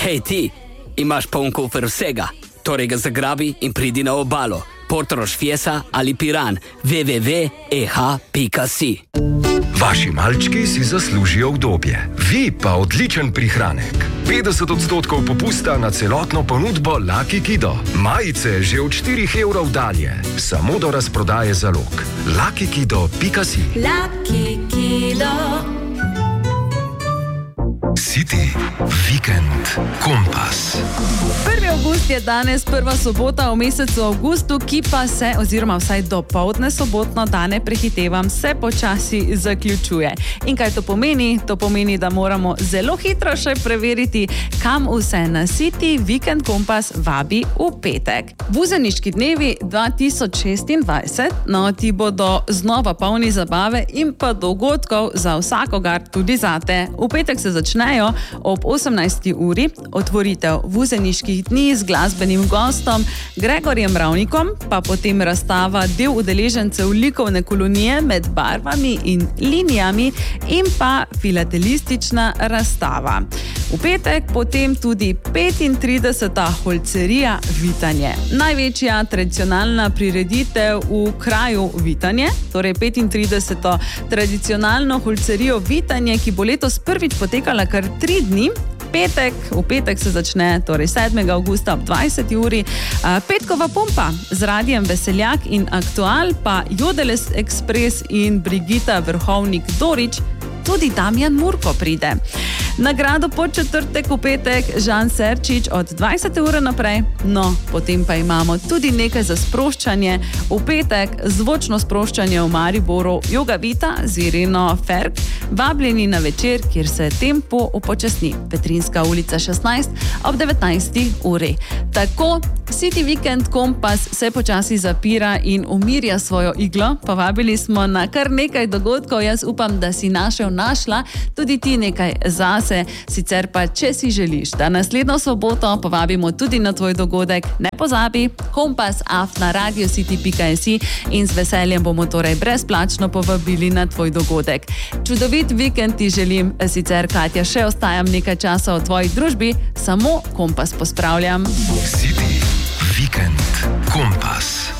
Hej ti, imaš poln kufer vsega, torej ga zagrabi in pridi na obalo. Portorož, Fiesa ali Piran, www.eh.si. Vaši malčki si zaslužijo udobje, vi pa odličen prihranek. 50% popusta na celotno ponudbo Lucky Kido. Majice že od 4 evrov dalje, samo do razprodaje zalog. luckykido.si. Lucky Kido. City Weekend Kompas. 1. avgust je danes prva sobota v mesecu avgustu, ki pa se, oziroma vsaj do poldne sobotno dane prehitevam, se počasi zaključuje. In kaj to pomeni? To pomeni, da moramo zelo hitro še preveriti, kam vse na City Weekend Kompas vabi v petek. Vuzeniški dnevi 2026, no, ti bodo znova polni zabave in pa dogodkov za vsakogar, tudi zate. V petek se začnejo ob 18. uri, otvoritev vuzeniških dni z glasbenim gostom Gregorjem Ravnikom, pa potem razstava del udeležencev likovne kolonije med barvami in linijami in pa filatelistična razstava. V petek potem tudi 35. holcerija Vitanje. Največja tradicionalna prireditev v kraju Vitanje, torej 35. tradicionalno holcerijo Vitanje, ki bo letos prvič potekala kar 3 dni. V petek se začne, torej 7. avgusta ob 20. uri, petkova pompa z radijem Veseljak in Aktual, pa Jodeles Express in Brigita Vrhovnik-Dorič, tudi Damjan Murko pride. Nagrado po četrtek v petek Žan Serčič od 20. ure naprej, no, potem pa imamo tudi nekaj za sproščanje. V petek zvočno sproščanje v Mariboru Yoga Vita z Ireno Ferg, vabljeni na večer, kjer se tempo upočasni. Petrinska ulica 16 ob 19. uri. Tako, City Weekend Kompas se počasi zapira in umirja svojo iglo. Povabili smo na kar nekaj dogodkov, jaz upam, da si našla tudi ti nekaj zase. Sicer pa, če si želiš, da naslednjo soboto povabimo tudi na tvoj dogodek, ne pozabi, kompas@radiocity.si in z veseljem bomo torej brezplačno povabili na tvoj dogodek. Čudovit vikend ti želim, sicer Katja, še ostajam nekaj časa v tvoji družbi, samo Kompas pospravljam. City Weekend Kompas.